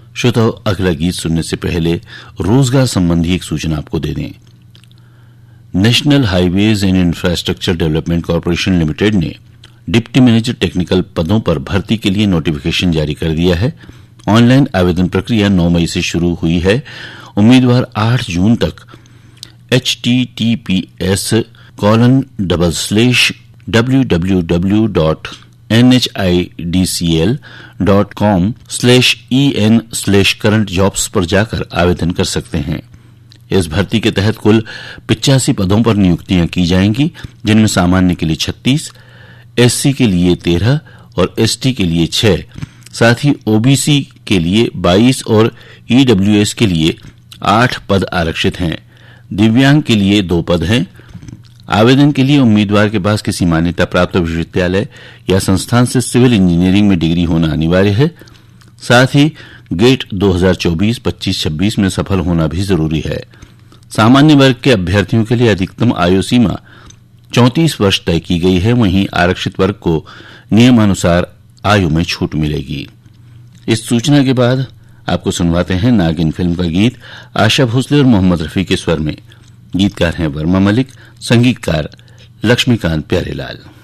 श्रोताओ, अगला गीत सुनने से पहले रोजगार संबंधी एक सूचना आपको दे दें। National highways and infrastructure development corporation limited ने डिप्टी मैनेजर टेक्निकल पदों पर भर्ती के लिए नोटिफिकेशन जारी कर दिया है। ऑनलाइन आवेदन प्रक्रिया 9 मई से शुरू हुई है। उम्मीदवार 8 जून तक https://www.nhidcl.com/en/current-jobs पर जाकर आवेदन कर सकते हैं। इस भर्ती के तहत कुल 85 पदों पर नियुक्तियां की जाएंगी, जिनमें सामान्य के लिए 36, एससी के लिए 13 और एसटी के लिए 6, साथ ही ओबीसी के लिए 22 और ईडब्ल्यूएस के लिए 8 पद आरक्षित हैं। दिव्यांग के लिए 2 पद हैं। आवेदन के लिए उम्मीदवार के पास किसी मान्यता प्राप्त विश्वविद्यालय या संस्थान से सिविल इंजीनियरिंग में डिग्री होना अनिवार्य है। साथ ही गेट 2024, 25, 26 में सफल होना भी जरूरी है। सामान्य वर्ग के अभ्यर्थियों के लिए अधिकतम आयु सीमा 34 वर्ष तय की गई है। वहीं आरक्षित वर्ग को नियमानुसार आयु में छूट मिलेगी। इस सूचना के बाद आपको सुनवाते हैं नागिन फिल्म का गीत आशा भोसले और मोहम्मद रफी के स्वर में। गीतकार हैं वर्मा मलिक, संगीतकार लक्ष्मीकांत प्यारेलाल।